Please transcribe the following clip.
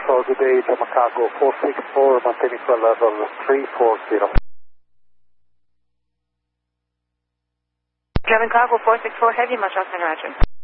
Control, good day, German Cargo 464, maintaining for level 340. German Cargo 464 Heavy, much less than Roger.